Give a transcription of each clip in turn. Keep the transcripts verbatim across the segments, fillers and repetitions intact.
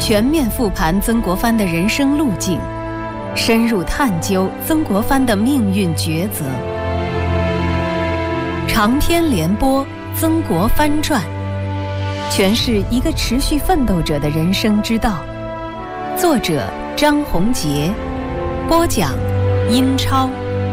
全面复盘曾国藩的人生路径，深入探究曾国藩的命运抉择。长篇连播《曾国藩传》，诠释一个持续奋斗者的人生之道。作者张宏杰，播讲英超。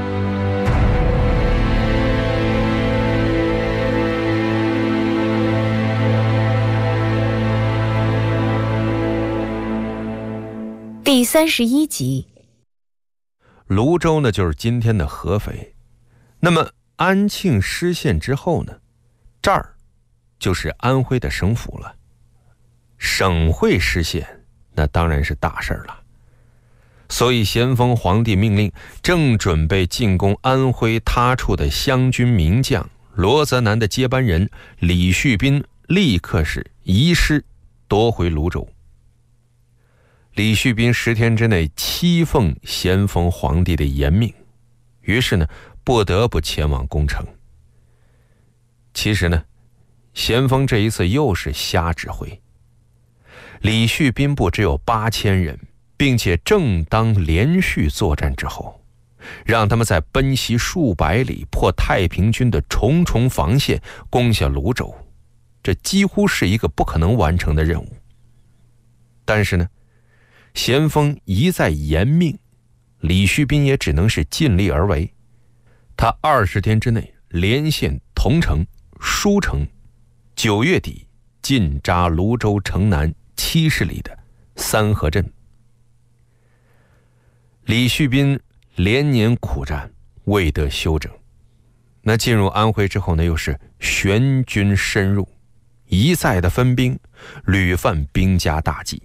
第三十一集。 泸州呢，就是今天的合肥。那么安庆失陷之后呢，这儿就是安徽的省府了。省会失陷，那当然是大事了。所以咸丰皇帝命令正准备进攻安徽他处的湘军名将罗泽南的接班人李旭斌，立刻是移师夺回泸州。李旭斌十天之内欺奉咸丰皇帝的严命，于是呢不得不前往攻城。其实呢，咸丰这一次又是瞎指挥。李旭斌部只有八千人，并且正当连续作战之后，让他们在奔袭数百里破太平军的重重防线，攻下泸州，这几乎是一个不可能完成的任务。但是呢，咸丰一再严命，李旭斌也只能是尽力而为。他二十天之内连线桐城、舒城，九月底进扎泸州城南七十里的三河镇。李旭斌连年苦战，未得休整。那进入安徽之后呢，又是旋军深入，一再的分兵，屡犯兵家大忌。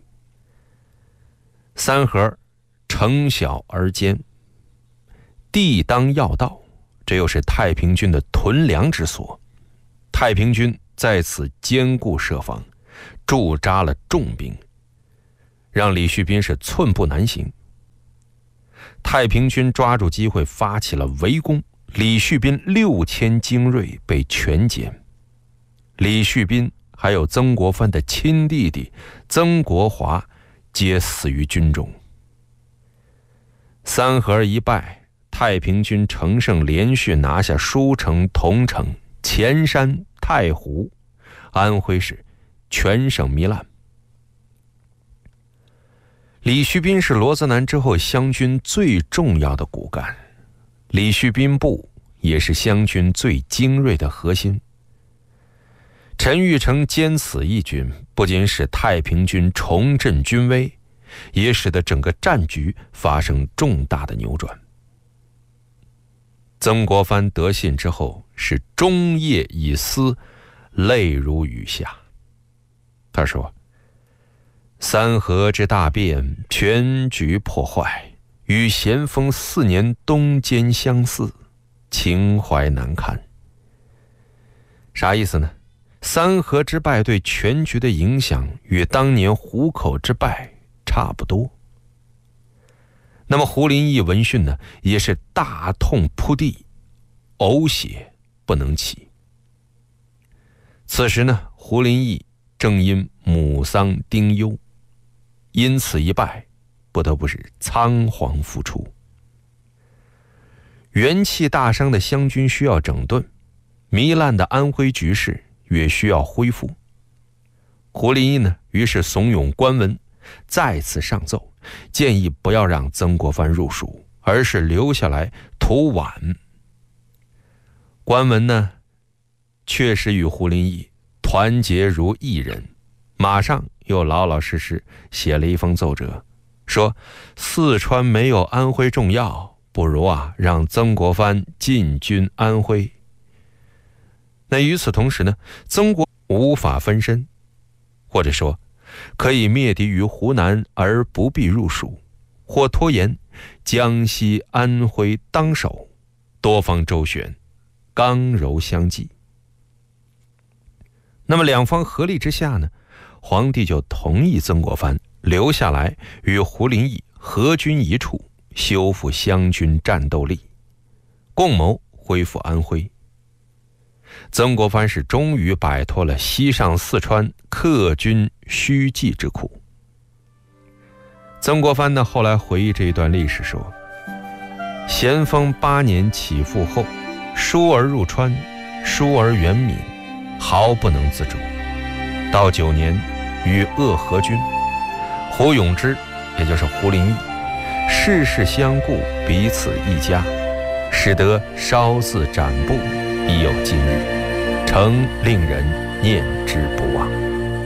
三河城小而坚，地当要道，这又是太平军的屯粮之所。太平军在此坚固设防，驻扎了重兵，让李旭斌是寸步难行。太平军抓住机会发起了围攻，李旭斌六千精锐被全歼。李旭斌还有曾国藩的亲弟弟曾国华皆死于军中。三河一败，太平军乘胜连续拿下舒城、桐城、潜山、太湖，安徽市全省糜烂。李旭斌是罗泽南之后湘军最重要的骨干，李旭斌部也是湘军最精锐的核心。陈玉成歼此一军，不仅使太平军重振军威，也使得整个战局发生重大的扭转。曾国藩得信之后，是终夜以思，泪如雨下。他说：三河之大变，全局破坏，与咸丰四年东迁相似，情怀难堪。啥意思呢？三河之败对全局的影响与当年湖口之败差不多。那么胡林翼闻讯呢，也是大痛扑地，呕血不能起。此时呢，胡林翼正因母丧丁忧，因此一败，不得不是仓皇复出。元气大伤的湘军需要整顿，糜烂的安徽局势也需要恢复。胡林翼呢，于是怂恿关文再次上奏，建议不要让曾国藩入蜀，而是留下来图皖。关文呢，确实与胡林翼团结如一人，马上又老老实实写了一封奏折，说四川没有安徽重要，不如啊让曾国藩进军安徽。那与此同时呢，曾国无法分身，或者说可以灭敌于湖南而不必入蜀，或拖延江西、安徽当守，多方周旋，刚柔相济。那么两方合力之下呢，皇帝就同意曾国藩留下来与胡林翼合军一处，修复湘军战斗力，共谋恢复安徽。曾国藩是终于摆脱了西上四川客军虚计之苦。 曾国藩呢后来回忆这一段历史说，咸丰八年起复后，疏而入川，疏而远闽，毫不能自主。到九年与鄂合军，胡永之也就是胡林翼，世事相顾，彼此一家，使得稍自展布，已有今日，诚令人念之不忘。